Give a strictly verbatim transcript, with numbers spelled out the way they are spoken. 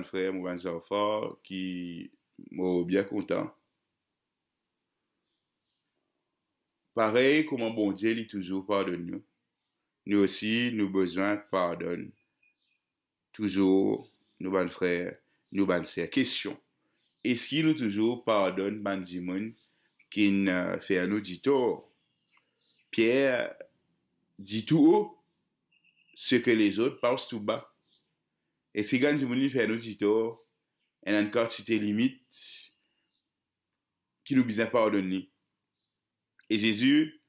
bon frère, mon bon enfant, qui m'a bien content. Pareil, comme un bon Dieu, il toujours pardonne nous. Nous aussi, nous besoin de pardon. Toujours, nous bon frère, nous bon sœur. Question. Est-ce qu'il nous toujours pardonne, ban Dimon, qui ne fait à nous dit tort? Pierre dit tout haut ce que les autres pensent tout bas. Et si quand Dimon fait à nous dit tort, il y a une quantité limite qui nous besoin pardonner. Et Jésus